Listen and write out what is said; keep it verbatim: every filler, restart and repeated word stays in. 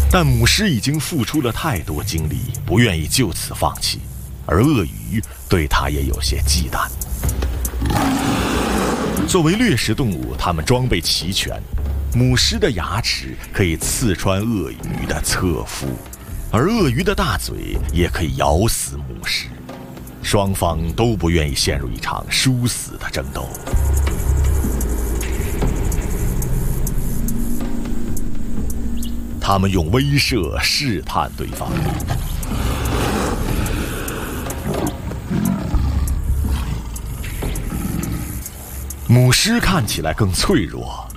但母狮已经付出了太多精力，不愿意就此放弃，而鳄鱼对它也有些忌惮。作为掠食动物，它们装备齐全，母狮的牙齿可以刺穿鳄鱼的侧腹，而鳄鱼的大嘴也可以咬死母狮。双方都不愿意陷入一场殊死的争斗。他们用威慑试探对方。母狮看起来更脆弱，